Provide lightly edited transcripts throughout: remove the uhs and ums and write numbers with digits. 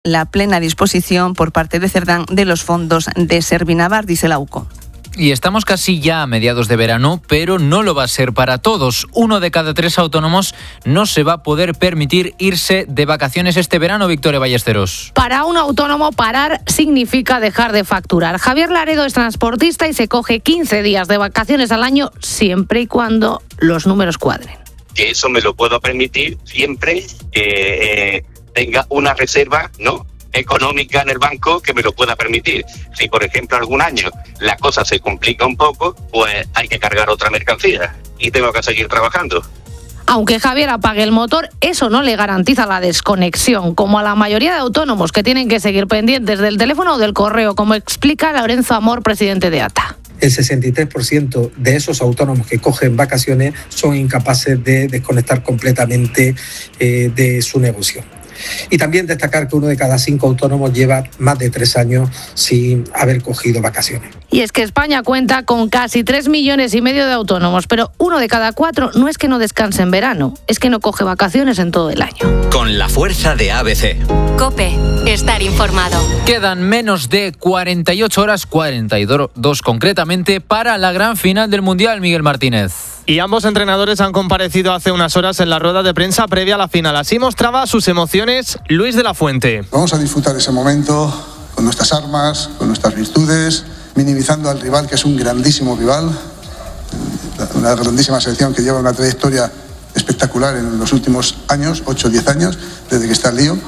la plena disposición por parte de Cerdán de los fondos de Servinavar, dice la UCO. Y estamos casi ya a mediados de verano, pero no lo va a ser para todos. 1 de cada 3 autónomos no se va a poder permitir irse de vacaciones este verano, Victoria Ballesteros. Para un autónomo, parar significa dejar de facturar. Javier Laredo es transportista y se coge 15 días de vacaciones al año siempre y cuando los números cuadren. Que eso me lo puedo permitir siempre que tenga una reserva, ¿no?, económica en el banco que me lo pueda permitir. Si, por ejemplo, algún año la cosa se complica un poco, pues hay que cargar otra mercancía y tengo que seguir trabajando. Aunque Javier apague el motor, eso no le garantiza la desconexión, como a la mayoría de autónomos que tienen que seguir pendientes del teléfono o del correo, como explica Lorenzo Amor, presidente de ATA. El 63% de esos autónomos que cogen vacaciones son incapaces de desconectar completamente de su negocio. Y también destacar que 1 de cada 5 autónomos lleva más de 3 años sin haber cogido vacaciones. Y es que España cuenta con casi 3,5 millones de autónomos, pero 1 de cada 4 no es que no descanse en verano, es que no coge vacaciones en todo el año. Con la fuerza de ABC. COPE, estar informado. Quedan menos de 48 horas, 42 concretamente, para la gran final del Mundial, Miguel Martínez. Y ambos entrenadores han comparecido hace unas horas en la rueda de prensa previa a la final. Así mostraba sus emociones Luis de la Fuente. Vamos a disfrutar ese momento con nuestras armas, con nuestras virtudes, minimizando al rival, que es un grandísimo rival, una grandísima selección que lleva una trayectoria espectacular en los últimos años, 8 o 10 años, desde que está el lío.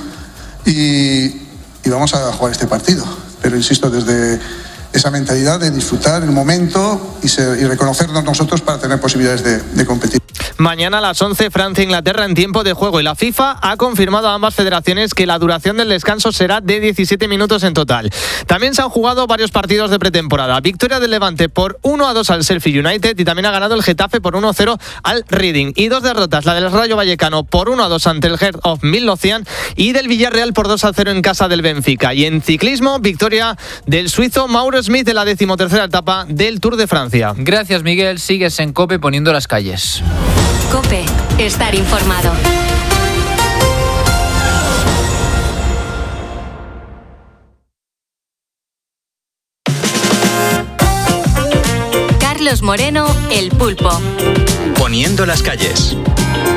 Y vamos a jugar este partido. Pero insisto, desde esa mentalidad de disfrutar el momento y reconocernos nosotros para tener posibilidades de competir. Mañana a las 11, Francia-Inglaterra en tiempo de juego, y la FIFA ha confirmado a ambas federaciones que la duración del descanso será de 17 minutos en total. También se han jugado varios partidos de pretemporada. Victoria del Levante por 1-2 al Sheffield United, y también ha ganado el Getafe por 1-0 al Reading. Y 2 derrotas, la del Rayo Vallecano por 1-2 ante el Heart of Midlothian y del Villarreal por 2-0 en casa del Benfica. Y en ciclismo, victoria del suizo Mauro Smith en la 13ª etapa del Tour de Francia. Gracias, Miguel. Sigues en COPE poniendo las calles. COPE, estar informado. Carlos Moreno, El Pulpo. Poniendo las calles.